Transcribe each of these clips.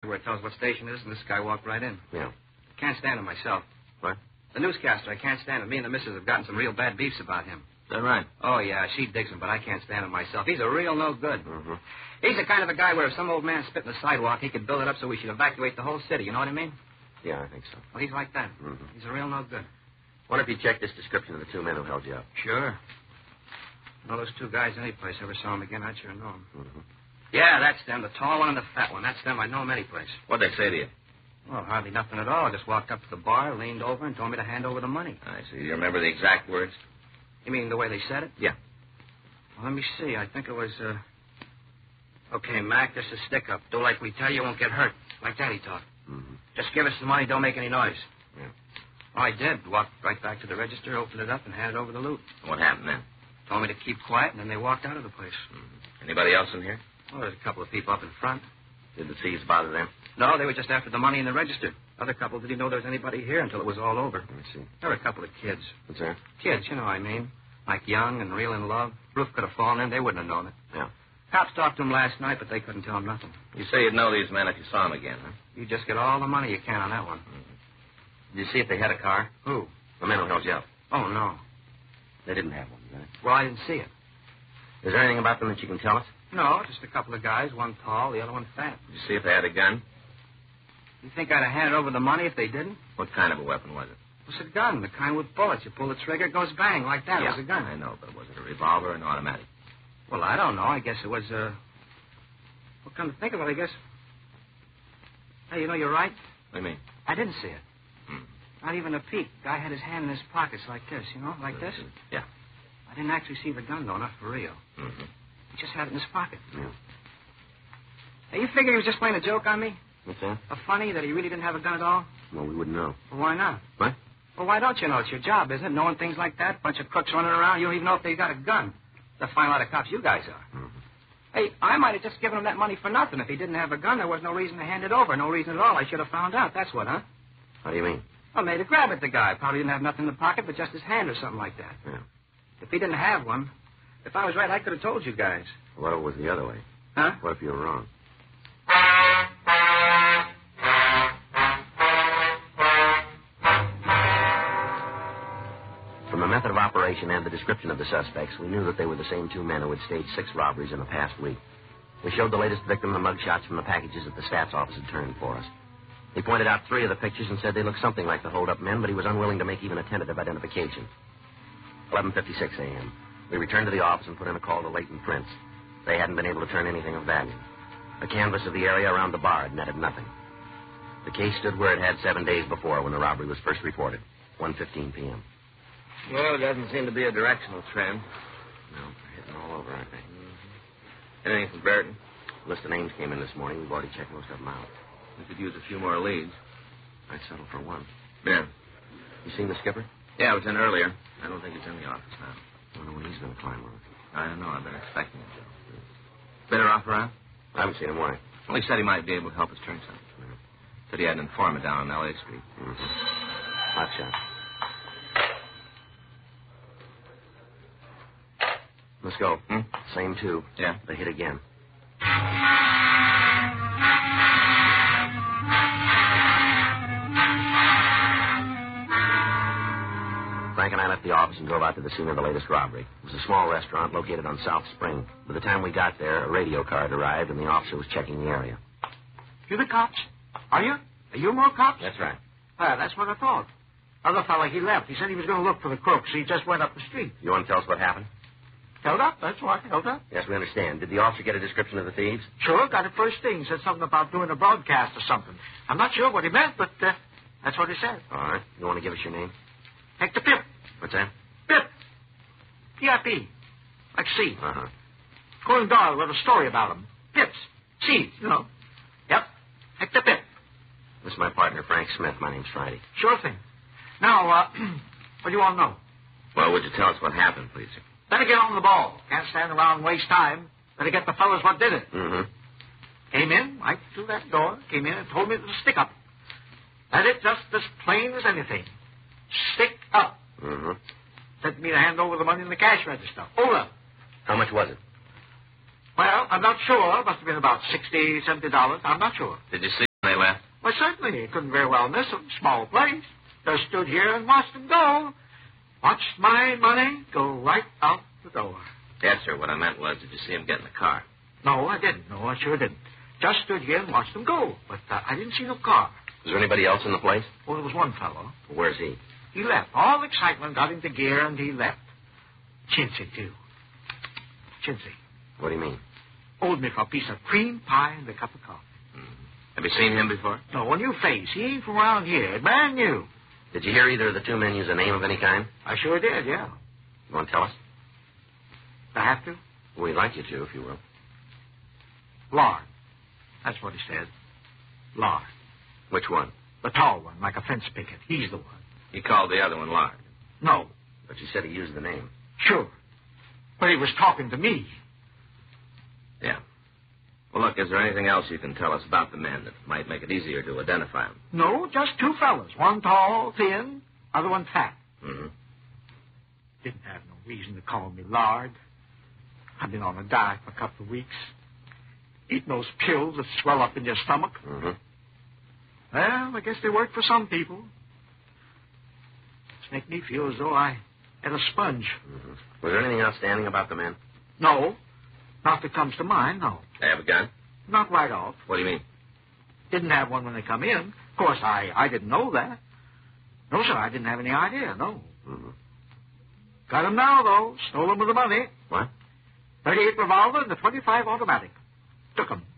where it tells what station it is, and this guy walked right in. Yeah. Can't stand him myself. What? The newscaster, I can't stand him. Me and the missus have gotten some real bad beefs about him. Is that right? Oh, yeah, she digs him, but I can't stand him myself. He's a real no good. Mm-hmm. He's the kind of a guy where if some old man spit in the sidewalk, he could build it up so we should evacuate the whole city. You know what I mean? Yeah, I think so. Well, he's like that. Mm-hmm. He's a real no good. Wonder if you check this description of the two men who held you up. Sure. Know those two guys any place. Ever saw them again, I'd sure know them. Mm-hmm. Yeah, that's them. The tall one and the fat one. That's them. I know them any place. What'd they say to you? Well, hardly nothing at all. Just walked up to the bar, leaned over, and told me to hand over the money. I see. You remember the exact words? You mean the way they said it? Yeah. Well, let me see. I think it was, Okay, Mac, this is stick-up. Do like we tell you, won't get hurt. Like that he talked. Mm-hmm. Just give us the money, don't make any noise. Yeah. Well, I did. Walked right back to the register, opened it up, and handed over the loot. What happened then? Told me to keep quiet, and then they walked out of the place. Mm-hmm. Anybody else in here? Well, there's a couple of people up in front. Did the thieves bother them? No, they were just after the money in the register. Other couple didn't know there was anybody here until it was all over. Let me see. There were a couple of kids. What's that? Kids, you know what I mean. Like young and real in love. Roof could have fallen in. They wouldn't have known it. Yeah. Cops talked to them last night, but they couldn't tell them nothing. You say you'd know these men if you saw them again, huh? You just get all the money you can on that one. Mm-hmm. Did you see if they had a car? Who? The men who held you up. Oh, no. They didn't have one, right? Well, I didn't see it. Is there anything about them that you can tell us? No, just a couple of guys, one tall, the other one fat. Did you see if they had a gun? You think I'd have handed over the money if they didn't? What kind of a weapon was it? It was a gun, the kind with bullets. You pull the trigger, it goes bang, like that. Yeah, It was a gun. I know, but was it a revolver or an automatic? Well, I don't know. I guess it was, Well, come to think of it, I guess... Hey, you know, you're right. What do you mean? I didn't see it. Hmm. Not even a peek. Guy had his hand in his pockets like this, you know, like this. Yeah. I didn't actually see the gun, though, not for real. Mm-hmm. He just had it in his pocket. Yeah. Hey, you figure he was just playing a joke on me? What's that? A funny that he really didn't have a gun at all? Well, we wouldn't know. Well, why not? What? Well, why don't you know? It's your job, isn't it? Knowing things like that? Bunch of crooks running around. You don't even know if they got a gun. The fine lot of cops you guys are. Mm-hmm. Hey, I might have just given him that money for nothing. If he didn't have a gun, there was no reason to hand it over. No reason at all. I should have found out. That's what, huh? How do you mean? Well, made a grab at the guy. Probably didn't have nothing in the pocket but just his hand or something like that. Yeah. If he didn't have one, if I was right, I could have told you guys. What if it was the other way? Huh? What if you were wrong? From the method of operation and the description of the suspects, we knew that they were the same two men who had staged 6 robberies in the past week. We showed the latest victim the mugshots from the packages that the stats office had turned for us. He pointed out 3 of the pictures and said they looked something like the hold-up men, but he was unwilling to make even a tentative identification. 11:56 a.m. We returned to the office and put in a call to Leighton Prince. They hadn't been able to turn anything of value. A canvass of the area around the bar had netted nothing. The case stood where it had 7 days before when the robbery was first reported, 1:15 p.m. Well, it doesn't seem to be a directional trend. No, they're hitting all over, aren't they? Mm-hmm. Anything from Burton? A list of names came in this morning. We've already checked most of them out. We could use a few more leads. I'd settle for one. Yeah. You seen the skipper? Yeah, I was in earlier. I don't think he's in the office now. I wonder when he's going to climb on it. I don't know. I've been expecting him to. Better off around? I haven't seen him. Why? Well, he said he might be able to help us turn something. Yeah. Said he had an informant down on L.A. Street. Mm-hmm. Hot shot. Let's go. Same 2. Yeah. They hit again. Frank and I left the office and drove out to the scene of the latest robbery. It was a small restaurant located on South Spring. By the time we got there, a radio car had arrived, and the officer was checking the area. You the cops? Are you? Are you more cops? That's right. That's what I thought. Other fella, he left. He said he was going to look for the crooks. He just went up the street. You want to tell us what happened? Held up, that's what. Held up. Yes, we understand. Did the officer get a description of the thieves? Sure, got it first thing. Said something about doing a broadcast or something. I'm not sure what he meant, but that's what he said. All right. You want to give us your name? Hector Pip. What's that? Pip. P-I-P. Like C. Uh-huh. Conan Doyle wrote a story about him. Pips. C, you know. Yep. Hector Pip. This is my partner, Frank Smith. My name's Friday. Sure thing. Now, what do you all know? Well, would you tell us what happened, please? Better get on the ball. Can't stand around and waste time. Better get the fellas what did it. Mm-hmm. Came in, right through that door. Came in and told me it was a stick-up. That's it, just as plain as anything. Stick up. Mm-hmm. Sent me to hand over the money in the cash register. Over. How much was it? Well, I'm not sure. Must have been about $60, $70. I'm not sure. Did you see certainly. You couldn't very well miss 'em. Small place. Just stood here and watched 'em go. Watched my money go right out the door. Yes, sir. What I meant was, did you see him get in the car? No, I didn't. No, I sure didn't. Just stood here and watched them go. But I didn't see no car. Was there anybody else in the place? Well, there was one fellow. Where's he? He left. All excitement got into gear, and he left. Chintzy, too. Chintzy. What do you mean? Owed me for a piece of cream pie and a cup of coffee. Have you seen him before? No, a new face. He ain't from around here. Brand new. Did you hear either of the two men use a name of any kind? I sure did, yeah. You want to tell us? I have to? We'd like you to, if you will. Lard. That's what he said. Lard. Which one? The tall one, like a fence picket. He's the one. He called the other one Lard. No. But you said he used the name. Sure. But he was talking to me. Yeah. Well, look, is there anything else you can tell us about the men that might make it easier to identify them? No, just two fellas. One tall, thin, other one fat. Mm-hmm. Didn't have no reason to call me Lard. I've been on a diet for a couple of weeks. Eating those pills that swell up in your stomach. Mm-hmm. Well, I guess they work for some people. It's make me feel as though I had a sponge. Mm-hmm. Was there anything outstanding about the men? No. Not that comes to mind, no. They have a gun? Not right off. What do you mean? Didn't have one when they come in. Of course, I didn't know that. No, sir, I didn't have any idea, no. Mm-hmm. Got 'em now, though. Stole 'em with the money. What? 38 revolver and the 25 automatic. Took 'em.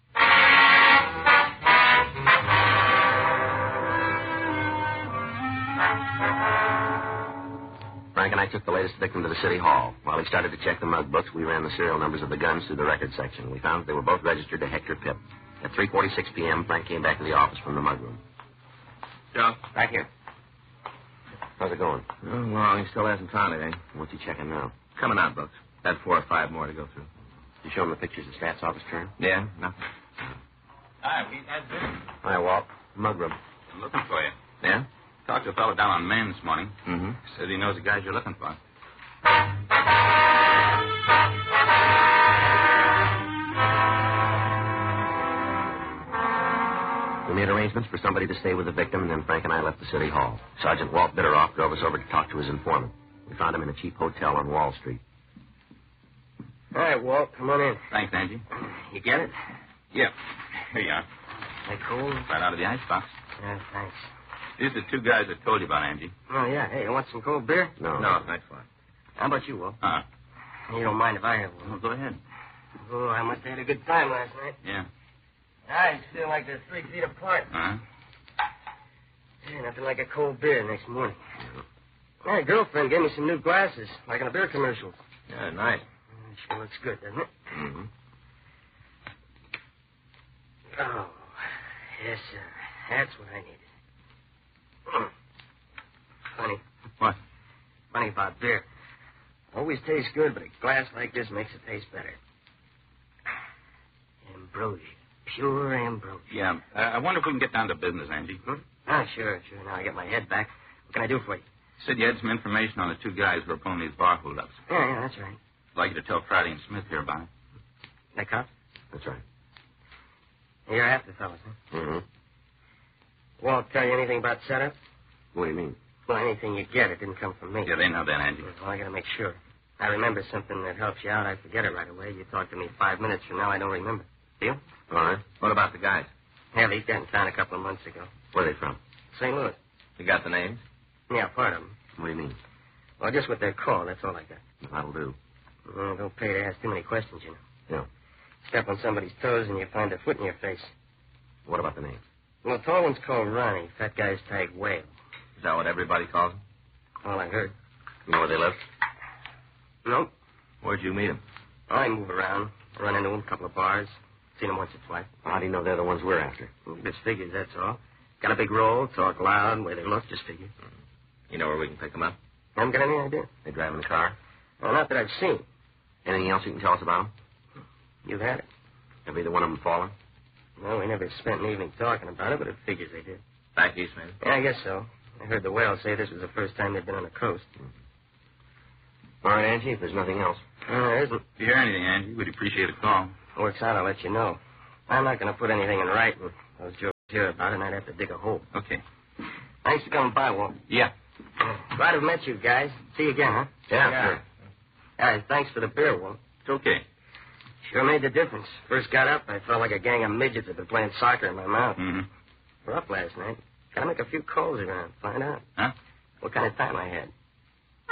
Frank and I took the latest victim to the city hall. While he started to check the mug books, we ran the serial numbers of the guns through the record section. We found that they were both registered to Hector Pip. At 3:46 p.m., Frank came back to the office from the mug room. Joe? Back here. How's it going? Oh, well, he still hasn't found anything. What's he checking now? Coming out books. Had 4 or 5 more to go through. You show him the pictures the stats office turned? Yeah, nothing. Hi, Pete. How's it? Hi, Walt. Mug room. I'm looking for you. Yeah? Talked to a fellow down on Main this morning. Mm-hmm. Said he knows the guys you're looking for. We made arrangements for somebody to stay with the victim, and then Frank and I left the city hall. Sergeant Walt Bitteroff drove us over to talk to his informant. We found him in a cheap hotel on Wall Street. All right, Walt, come on in. Thanks, Angie. You get it? Yeah. Here you are. They cool? Right out of the icebox. Yeah, thanks. These are the 2 guys I told you about, Angie. Oh, yeah. Hey, you want some cold beer? No. No, thanks for it. How about you, Walt? Uh-huh. You don't mind if I have one? Well, go ahead. Oh, I must have had a good time last night. Yeah. I feel like they're 3 feet apart. Uh-huh. Yeah, nothing like a cold beer next morning. My girlfriend gave me some new glasses, like in a beer commercial. Yeah, nice. It sure looks good, doesn't it? Mm-hmm. Oh, yes, sir. That's what I needed. Funny. What? Funny about beer. Always tastes good, but a glass like this makes it taste better. Ambrosia. Pure ambrosia. Yeah. I wonder if we can get down to business, Angie. Ah, sure. Now I get my head back. What can I do for you? Said you had some information on the 2 guys who were pulling these bar holdups. Yeah, that's right. I'd like you to tell Friday and Smith here about it. That cop? That's right. You're after fellas, huh? Mm-hmm. Won't tell you anything about setup? What do you mean? Well, anything you get, it didn't come from me. Yeah, they know that, Angie. Well, I gotta make sure. I remember something that helps you out. I forget it right away. You talk to me 5 minutes from now, I don't remember. Deal? All right. What about the guys? Yeah, these got in town a couple of months ago. Where are they from? St. Louis. You got the names? Yeah, part of them. What do you mean? Well, just what they're called. That's all I got. That'll do. Well, don't pay to ask too many questions, you know. Yeah. Step on somebody's toes and you find a foot in your face. What about the names? Well, tall one's called Ronnie. Fat guy's tagged Whale. Is that what everybody calls them? All I heard. You know where they live? Nope. Where'd you meet them? I move around. Run into them, a couple of bars. Seen them once or twice. How do you know they're the ones we're after? Just figures, that's all. Got a big roll, talk loud, way they look, just figures. You know where we can pick them up? Haven't got any idea. They drive in the car? Well, not that I've seen. Anything else you can tell us about them? You've had it. Have either one of them fallen? Well, we never spent an evening talking about it, but it figures they did. Back east, maybe? Yeah, I guess so. I heard the Whale say this was the first time they'd been on the coast. All right, Angie, if there's nothing else. There isn't. If you hear anything, Angie, we'd appreciate a call. Works out, I'll let you know. I'm not going to put anything in writing. Those jokes hear about it, and I'd have to dig a hole. Okay. Thanks for coming by, Walt. Yeah. Glad to have met you guys. See you again, huh? Yeah, sure. Hey, thanks for the beer, Walt. It's okay. Sure made the difference. First got up, I felt like a gang of midgets had been playing soccer in my mouth. Mm-hmm. Rough last night. Gotta make a few calls around, find out. Huh? What kind of time I had.